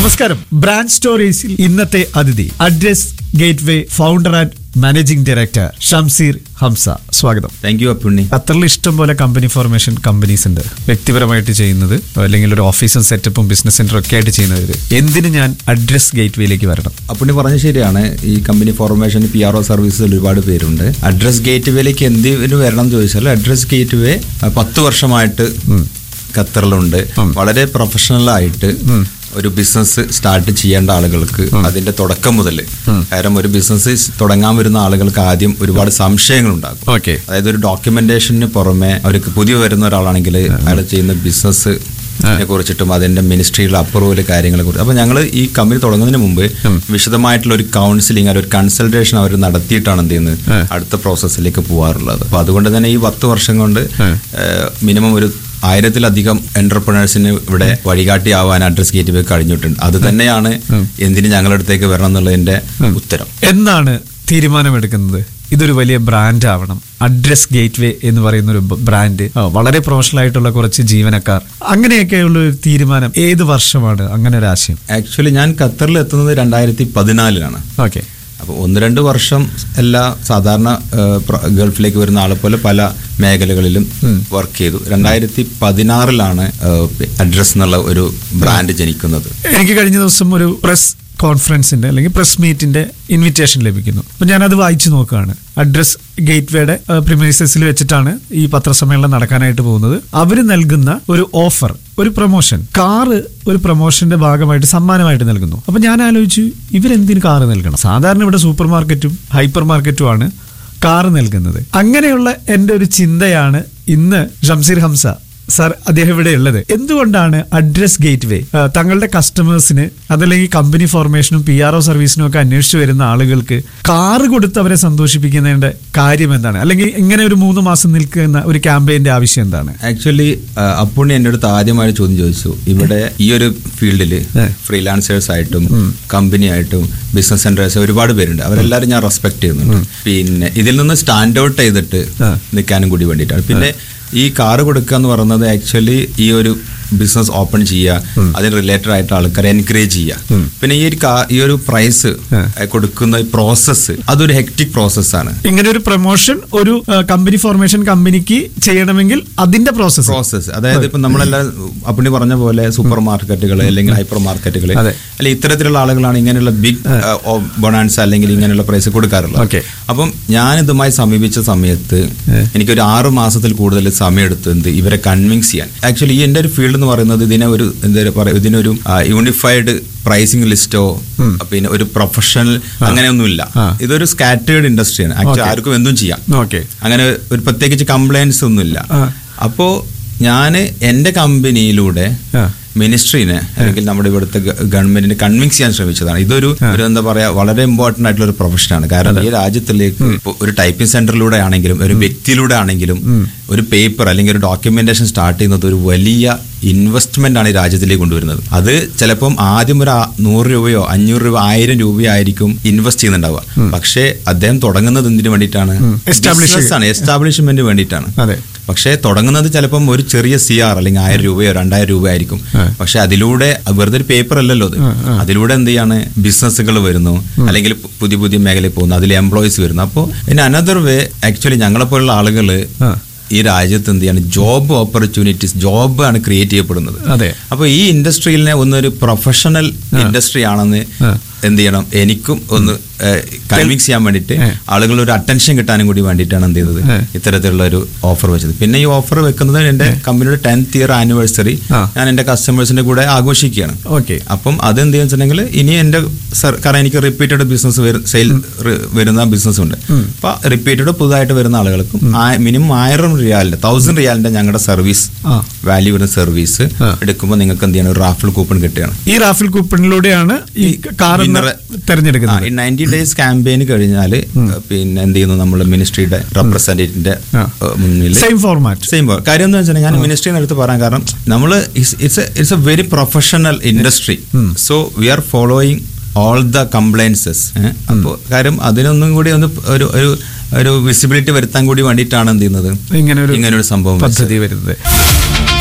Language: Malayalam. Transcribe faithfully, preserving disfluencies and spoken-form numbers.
നമസ്കാരം. ബ്രാൻഡ് സ്റ്റോറീസിൽ ഇന്നത്തെ അതിഥി address gateway founder and managing director Shamseer Hamza. സ്വാഗതം. Thank you Appunni. ഖത്തറിൽ ഇഷ്ടം പോലെ കമ്പനി ഫോർമേഷൻ കമ്പനീസ് ഉണ്ട്, വ്യക്തിപരമായിട്ട് ചെയ്യുന്നത് അല്ലെങ്കിൽ ഒരു ഓഫീസും സെറ്റപ്പും ബിസിനസ് സെന്ററും ഒക്കെ ആയിട്ട് ചെയ്യുന്നവർ. എന്തിന് ഞാൻ അഡ്രസ് ഗേറ്റ്വേയിലേക്ക് വരണം? അപ്പുണ്ണി പറഞ്ഞ ശരിയാണ്. ഈ company formation P R O സർവീസിൽ ഒരുപാട് പേരുണ്ട്. അഡ്രസ് ഗേറ്റ്വേയിലേക്ക് എന്തിനു വരണം എന്ന് ചോദിച്ചാൽ, അഡ്രസ് ഗേറ്റ്വേ പത്ത് വർഷമായിട്ട് ഖത്തറിലുണ്ട്. വളരെ പ്രൊഫഷണൽ ആയിട്ട് ഒരു ബിസിനസ് സ്റ്റാർട്ട് ചെയ്യേണ്ട ആളുകൾക്ക് അതിന്റെ തുടക്കം മുതൽ, കാരണം ഒരു ബിസിനസ് തുടങ്ങാൻ വരുന്ന ആളുകൾക്ക് ആദ്യം ഒരുപാട് സംശയങ്ങൾ ഉണ്ടാകും. അതായത് ഒരു ഡോക്യുമെന്റേഷന് പുറമെ അവർക്ക് പുതിയ വരുന്ന ഒരാളാണെങ്കിൽ അയാൾ ചെയ്യുന്ന ബിസിനസ് കുറിച്ചിട്ടും അതിന്റെ മിനിസ്ട്രിയിലെ അപ്രൂവൽ കാര്യങ്ങളെ കുറിച്ച്. അപ്പൊ ഞങ്ങൾ ഈ കമ്പനി തുടങ്ങുന്നതിന് മുമ്പ് വിശദമായിട്ടുള്ള ഒരു കൗൺസിലിംഗ്, ഒരു കൺസൾട്ടേഷൻ അവർ നടത്തിയിട്ടാണ് എന്ത് ചെയ്യുന്നത് അടുത്ത പ്രോസസ്സിലേക്ക് പോകാറുള്ളത്. അപ്പൊ അതുകൊണ്ട് തന്നെ ഈ പത്ത് വർഷം കൊണ്ട് മിനിമം ഒരു ആയിരത്തിലധികം എന്റർപ്രണേഴ്സിന് ഇവിടെ വഴികാട്ടിയാവാൻ അഡ്രസ് ഗേറ്റ്വേ കഴിഞ്ഞിട്ടുണ്ട്. അത് തന്നെയാണ് എന്തിന് ഞങ്ങളുടെ അടുത്തേക്ക് വരണം എന്നുള്ളതിന്റെ ഉത്തരം. എന്നാണ് തീരുമാനമെടുക്കുന്നത് ഇതൊരു വലിയ ബ്രാൻഡ് ആവണം? അഡ്രസ് ഗേറ്റ്വേ എന്ന് പറയുന്ന ഒരു ബ്രാൻഡ്, വളരെ പ്രൊഫഷണൽ ആയിട്ടുള്ള കുറച്ച് ജീവനക്കാർ, അങ്ങനെയൊക്കെയുള്ള ഒരു തീരുമാനം ഏത് വർഷമാണ് അങ്ങനെ ഒരു ആശയം? ആക്ച്വലി ഞാൻ ഖത്തറിൽ എത്തുന്നത് രണ്ടായിരത്തി പതിനാലിലാണ്. ഓക്കെ. അപ്പോൾ ഒന്ന് രണ്ട് വർഷം എല്ലാ സാധാരണ ഗൾഫിലേക്ക് വരുന്ന ആളെ പോലെ പല മേഖലകളിലും വർക്ക് ചെയ്തു. രണ്ടായിരത്തി പതിനാറിലാണ് അഡ്രസ് എന്നുള്ള ഒരു ബ്രാൻഡ് ജനിക്കുന്നത്. എനിക്ക് കഴിഞ്ഞ ദിവസം ഒരു പ്രസ് കോൺഫറൻസിന്റെ അല്ലെങ്കിൽ പ്രസ് മീറ്റിന്റെ ഇൻവിറ്റേഷൻ ലഭിക്കുന്നു. അപ്പൊ ഞാനത് വായിച്ചു നോക്കുകയാണ്. അഡ്രസ് ഗേറ്റ്വേയുടെ പ്രിമൈസസിൽ വെച്ചിട്ടാണ് ഈ പത്രസമ്മേളനം നടക്കാനായിട്ട് പോകുന്നത്. അവര് നൽകുന്ന ഒരു ഓഫർ, ഒരു പ്രൊമോഷൻ, കാറ് ഒരു പ്രൊമോഷന്റെ ഭാഗമായിട്ട് സമ്മാനമായിട്ട് നൽകുന്നു. അപ്പൊ ഞാൻ ആലോചിച്ചു, ഇവരെന്തിന് കാറ് നൽകണം? സാധാരണ ഇവിടെ സൂപ്പർ മാർക്കറ്റും ഹൈപ്പർ മാർക്കറ്റും ആണ് കാറ് നൽകുന്നത്. അങ്ങനെയുള്ള എന്റെ ഒരു ചിന്തയാണ് ഇന്ന് ഷംസീർ ഹംസ സാർ അദ്ദേഹം ഇവിടെ ഉള്ളത്. എന്തുകൊണ്ടാണ് അഡ്രസ് ഗേറ്റ്വേ തങ്ങളുടെ കസ്റ്റമേഴ്സിന്, അതല്ലെങ്കിൽ കമ്പനി ഫോർമേഷനും പി ആർ ഒ സർവീസിനും ഒക്കെ അന്വേഷിച്ചു വരുന്ന ആളുകൾക്ക് കാറ് കൊടുത്ത് അവരെ സന്തോഷിപ്പിക്കുന്നതിന്റെ കാര്യം എന്താണ്? അല്ലെങ്കിൽ ഇങ്ങനെ ഒരു മൂന്ന് മാസം നിൽക്കുന്ന ഒരു ക്യാമ്പയിന്റെ ആവശ്യം എന്താണ്? ആക്ച്വലി അപ്പുണ്ണി എന്റെ അടുത്ത് ആദ്യമായി ചോദ്യം ചോദിച്ചു, ഇവിടെ ഈ ഒരു ഫീൽഡിൽ ഫ്രീലാൻസേഴ്സ് ആയിട്ടും കമ്പനി ആയിട്ടും ബിസിനസ് സെന്റേഴ്സ് ഒരുപാട് പേരുണ്ട്. അവരെല്ലാവരും ഞാൻ റെസ്പെക്ട് ചെയ്യുന്നുണ്ട്. പിന്നെ ഇതിൽ നിന്ന് സ്റ്റാൻഡ് ഔട്ട് ചെയ്തിട്ട് നിൽക്കാനും കൂടി വേണ്ടിയിട്ടാണ്. പിന്നെ ഈ കാറ് കൊടുക്കുക എന്ന് പറയുന്നത് ആക്ച്വലി ഈ ഒരു ബിസിനസ് ഓപ്പൺ ചെയ്യുക, അതിന് റിലേറ്റഡ് ആയിട്ട് ആൾക്കാരെ എൻകറേജ് ചെയ്യുക. പിന്നെ ഈ ഒരു ഈ ഒരു പ്രൈസ് കൊടുക്കുന്ന പ്രോസസ്സ് അതൊരു ഹെക്ടിക് പ്രോസസ്സാണ്. ഇങ്ങനെ ഒരു പ്രൊമോഷൻ ഒരു കമ്പനി ഫോർമേഷൻ കമ്പനിക്ക് ചെയ്യണമെങ്കിൽ അതിന്റെ പ്രോസസ് പ്രോസസ് അതായത് ഇപ്പൊ നമ്മളെല്ലാം അപ്പുണ്ണി പറഞ്ഞ പോലെ സൂപ്പർ മാർക്കറ്റുകൾ അല്ലെങ്കിൽ ഹൈപ്പർ മാർക്കറ്റുകൾ അല്ലെങ്കിൽ ഇത്തരത്തിലുള്ള ആളുകളാണ് ഇങ്ങനെയുള്ള ബിഗ് ബൊണാൻസ് അല്ലെങ്കിൽ ഇങ്ങനെയുള്ള പ്രൈസ് കൊടുക്കാറുള്ളത്. അപ്പം ഞാൻ ഇതുമായി സമീപിച്ച സമയത്ത് എനിക്കൊരു ആറ് മാസത്തിൽ കൂടുതൽ സമയം എടുത്തത് ഇവരെ കൺവിൻസ് ചെയ്യാൻ. ആക്ച്വലി ഈ എന്റെ ഒരു ഫീൽഡ് എന്ന് പറയുന്നത് ഇതിനെ ഒരു എന്താ പറയുക, ഇതിനൊരു യൂണിഫൈഡ് പ്രൈസിംഗ് ലിസ്റ്റോ പിന്നെ ഒരു പ്രൊഫഷണൽ അങ്ങനെയൊന്നുമില്ല. ഇതൊരു സ്കാറ്റേർഡ് ഇൻഡസ്ട്രിയാണ്. ആക്ച്വലി ആർക്കും എന്തും ചെയ്യാം. അങ്ങനെ ഒരു പ്രത്യേകിച്ച് കംപ്ലൈൻസ് ഒന്നുമില്ല. അപ്പോ ഞാൻ എന്റെ കമ്പനിയിലൂടെ മിനിസ്ട്രീനെ അല്ലെങ്കിൽ നമ്മുടെ ഇവിടുത്തെ ഗവൺമെന്റിനെ കൺവിൻസ് ചെയ്യാൻ ശ്രമിച്ചതാണ്. ഇതൊരു ഒരു എന്താ പറയാ വളരെ ഇമ്പോർട്ടന്റ് ആയിട്ടുള്ള ഒരു പ്രൊഫഷനാണ്. കാരണം ഈ രാജ്യത്തിലേക്ക് ഒരു ടൈപ്പിംഗ് സെന്ററിലൂടെ ആണെങ്കിലും ഒരു വ്യക്തിയിലൂടെ ആണെങ്കിലും ഒരു പേപ്പർ അല്ലെങ്കിൽ ഒരു ഡോക്യുമെന്റേഷൻ സ്റ്റാർട്ട് ചെയ്യുന്നത് ഒരു വലിയ ഇൻവെസ്റ്റ്മെന്റ് ആണ് ഈ രാജ്യത്തിലേക്ക് കൊണ്ടുവരുന്നത്. അത് ചിലപ്പം ആദ്യം ഒരു നൂറ് രൂപയോ അഞ്ഞൂറ് രൂപ ആയിരം രൂപയോ ആയിരിക്കും ഇൻവെസ്റ്റ് ചെയ്യുന്നുണ്ടാവുക. പക്ഷേ അദ്ദേഹം തുടങ്ങുന്നത് എന്തിനു വേണ്ടിയിട്ടാണ്? എസ്റ്റാബ്ലിഷ്മെന്റിന് വേണ്ടിയിട്ടാണ്. പക്ഷേ തുടങ്ങുന്നത് ചിലപ്പം ഒരു ചെറിയ സി ആർ അല്ലെങ്കിൽ ആയിരം രൂപയോ രണ്ടായിരം രൂപ ആയിരിക്കും. പക്ഷെ അതിലൂടെ വെറുതെ ഒരു പേപ്പർ അല്ലല്ലോ അത്. അതിലൂടെ എന്ത് ചെയ്യാണ് ബിസിനസ്സുകൾ വരുന്നു, അല്ലെങ്കിൽ പുതിയ പുതിയ മേഖലയിൽ പോകുന്നു, അതിൽ എംപ്ലോയീസ് വരുന്നു. അപ്പോൾ ഇൻ അനദർ വേ ആക്ച്വലി ഞങ്ങളെപ്പോലുള്ള ആളുകൾ ഈ രാജ്യത്ത് എന്ത് ചെയ്യാണ് ജോബ് ഓപ്പർച്യൂണിറ്റീസ്, ജോബ് ആണ് ക്രിയേറ്റ് ചെയ്യപ്പെടുന്നത്. അപ്പൊ ഈ ഇൻഡസ്ട്രിയിലെ ഒന്നൊരു പ്രൊഫഷണൽ ഇൻഡസ്ട്രി ആണെന്ന് എന്ത് ചെയ്യണം എനിക്കും ഒന്ന് കൺവിൻസ് ചെയ്യാൻ വേണ്ടിയിട്ട് ആളുകൾ ഒരു അറ്റൻഷൻ കിട്ടാനും കൂടി വേണ്ടിയിട്ടാണ് എന്ത് ചെയ്തത് ഇത്തരത്തിലുള്ള ഒരു ഓഫർ വെച്ചത്. പിന്നെ ഈ ഓഫർ വെക്കുന്നത് എന്റെ കമ്പനിയുടെ ടെൻത്ത് ഇയർ ആനിവേഴ്സറി ഞാൻ എന്റെ കസ്റ്റമേഴ്സിന്റെ കൂടെ ആഘോഷിക്കുകയാണ്. അപ്പം അതെന്ത് ചെയ്യുന്നുണ്ടെങ്കിൽ ഇനി എന്റെ കാരണം എനിക്ക് റിപ്പീറ്റഡ് ബിസിനസ് സെയിൽ വരുന്ന ബിസിനസ് ഉണ്ട്. അപ്പൊ റിപ്പീറ്റഡ് പുതുതായിട്ട് വരുന്ന ആളുകൾക്കും മിനിമം ആയിരം റിയാലിന്റെ തൗസൻഡ് റിയാലിന്റെ ഞങ്ങളുടെ സർവീസ് വാല്യൂ വരുന്ന സർവീസ് എടുക്കുമ്പോൾ നിങ്ങൾക്ക് എന്ത് ചെയ്യണം ഒരു റാഫിൾ കൂപ്പൺ കിട്ടുകയാണ്. ഈ റാഫിൾ കൂപ്പണിലൂടെയാണ് ഈ കാർ തെരഞ്ഞെടുക്കുന്നത്. നയൻറ്റി ഡേയ്സ് ക്യാമ്പയിൻ കഴിഞ്ഞാൽ പിന്നെ എന്ത് ചെയ്യുന്നു നമ്മൾ മിനിസ്ട്രിയുടെ റെപ്രസെന്റേറ്റീവിന്റെ മുന്നിൽ സെയിം ഫോർമാറ്റ് സെയിം കാര്യം എന്ന് വെച്ചാൽ ഞാൻ മിനിസ്ട്രിയുടെ അടുത്ത് പറയാൻ കാരണം നമ്മൾ it's it's A very professional industry. So we are following all the compliances. അപ്പോൾ കാര്യം അതിനൊന്നും കൂടി ഒന്ന് ഒരു ഒരു വിസിബിലിറ്റി വരുത്താൻ കൂടി വേണ്ടിയിട്ടാണ് എന്ത് ചെയ്യുന്നത് ഇങ്ങനെ ഒരു സംഭവം പദ്ധതി വരുന്നത്.